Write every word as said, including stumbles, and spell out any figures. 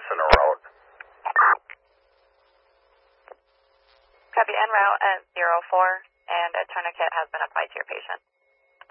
en route. Copy, en route at zero four, and a tourniquet has been applied to your patient.